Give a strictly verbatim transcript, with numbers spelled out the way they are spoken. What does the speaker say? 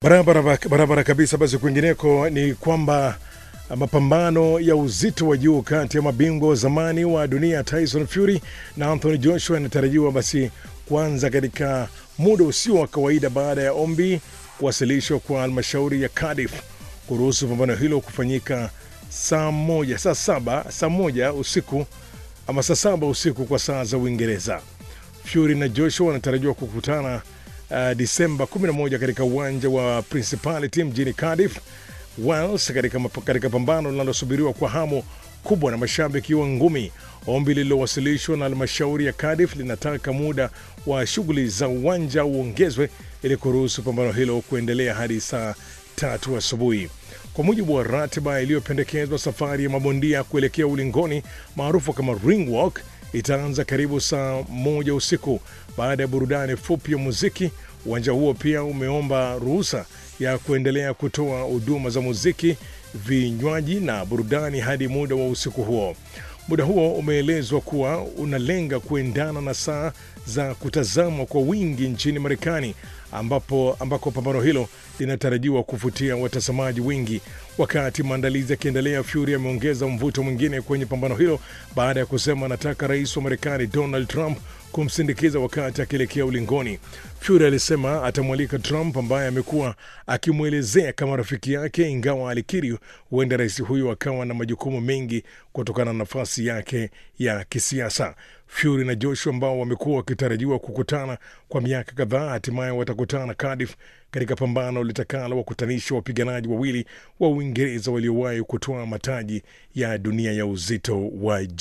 Barabara barabara kabisa. Basi kwingineko ni kwamba mapambano ya uzito wa juu kati ya mabingwa wa zamani wa dunia Tyson Fury na Anthony Joshua yanatarajiwa basi kuanza katika muda usio wa kawaida baada ya ombi kuwasilishwa kwa halmashauri ya Cardiff kuruhusu pambano hilo kufanyika saa moja saa saba saa moja usiku ama saa saba usiku kwa saa za Uingereza. Fury na Joshua wanatarajiwa kukutana uh, Disemba kumi na moja katika uwanja wa Principality mjini Cardiff, Wales, katika katika pambano linalosubiriwa kwa hamu kubwa na mashabiki wa ngumi. Ombi lililowasilishwa na halmashauri ya Cardiff linataka muda wa shughuli za uwanja uongezwe ili kuruhusu pambano hilo kuendelea hadi saa tatu asubuhi. Kwa mujibu wa ratiba iliyopendekezwa, safari ya mabondia kuelekea ulingoni maarufu kama ring walk itaanza karibu saa moja usiku. Baada ya burudani fupi ya muziki, uwanja huo pia umeomba ruhusa ya kuendelea kutoa huduma za muziki, vinywaji na burudani hadi muda wa usiku huo. Muda huo umeelezwa kuwa unalenga kuendana na saa za kutazamwa kwa wingi nchini Marekani, ambapo ambako pambano hilo linatarajiwa kuvutia watazamaji wengi. Wakati maandalizi yakiendelea, Fury ameongeza mvuto mwingine kwenye pambano hilo baada ya kusema anataka rais wa Marekani Donald Trump kumsindikiza wakati akielekea ulingoni. Fury alisema atamwalika Trump, ambaye amekuwa akimwelezea kama rafiki yake, ingawa alikiri huenda rais huyo akawa na majukumu mengi kutokana na nafasi yake ya kisiasa. Fury na Joshua, ambao wamekuwa wakitarajiwa kukutana kwa miaka kadhaa, hatimaye watakutana Cardiff katika pambano litakalo wakutanisha wapiganaji wawili wa Uingereza waliowahi kutoa mataji ya dunia ya uzito wa